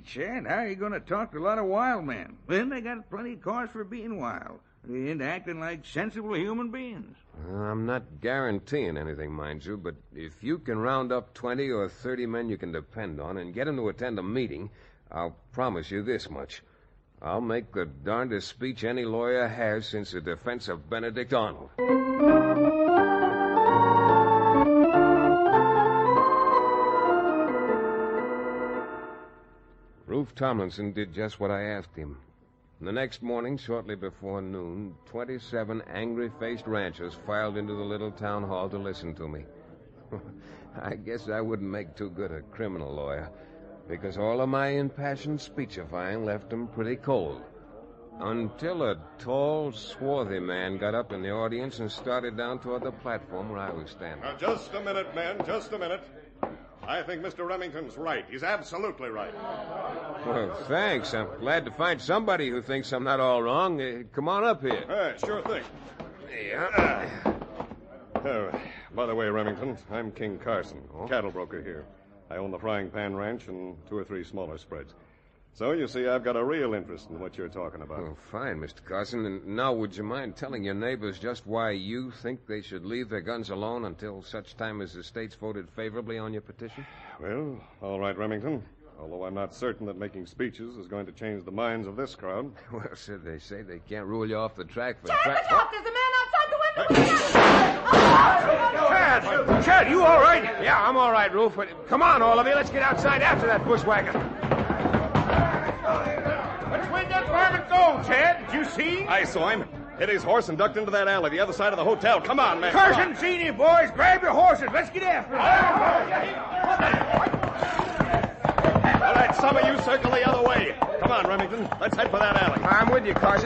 Chad. How are you going to talk to a lot of wild men? Then they got plenty of cause for being wild. They ain't acting like sensible human beings. I'm not guaranteeing anything, mind you, but if you can round up 20 or 30 men you can depend on and get them to attend a meeting, I'll promise you this much. I'll make the darndest speech any lawyer has since the defense of Benedict Arnold. Rufe Tomlinson did just what I asked him. The next morning, shortly before noon, 27 angry-faced ranchers filed into the little town hall to listen to me. I guess I wouldn't make too good a criminal lawyer, because all of my impassioned speechifying left them pretty cold. Until a tall, swarthy man got up in the audience and started down toward the platform where I was standing. Now, just a minute, men, just a minute. I think Mr. Remington's right. He's absolutely right. Well, thanks. I'm glad to find somebody who thinks I'm not all wrong. Come on up here. Sure thing. Yeah. By the way, Remington, I'm King Carson, cattle broker here. I own the Frying Pan Ranch and 2 or 3 smaller spreads. So, you see, I've got a real interest in what you're talking about. Oh, fine, Mr. Carson. And now, would you mind telling your neighbors just why you think they should leave their guns alone until such time as the state's voted favorably on your petition? Well, all right, Remington. Although I'm not certain that making speeches is going to change the minds of this crowd. Well, sir, they say they can't rule you off the track for... Chad, look out! There's a man outside the window! Chad, you all right? Yeah, I'm all right, Rufe. But come on, all of you. Let's get outside after that bushwhacker. Which way did that varmint go, Chad? Did you see? I saw him. Hit his horse and ducked into that alley the other side of the hotel. Come on, man. Carson, seen him, boys. Grab your horses. Let's get after him. All right, some of you circle the other way. Come on, Remington. Let's head for that alley. I'm with you, Carson.